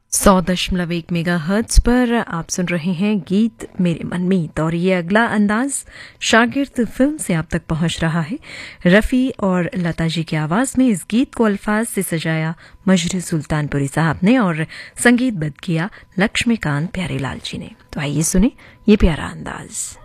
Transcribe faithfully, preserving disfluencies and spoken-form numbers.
सौ दशमलव एक मेगा हर्ट्ज पर आप सुन रहे हैं गीत मेरे मनमीत और ये अगला अंदाज शागिर्द फिल्म से आप तक पहुंच रहा है। रफ़ी और लता जी की आवाज़ में इस गीत को अल्फाज से सजाया मजरी सुल्तानपुरी साहब ने और संगीतबद्ध किया लक्ष्मीकांत प्यारेलाल जी ने। तो आइए सुने ये प्यारा अंदाज।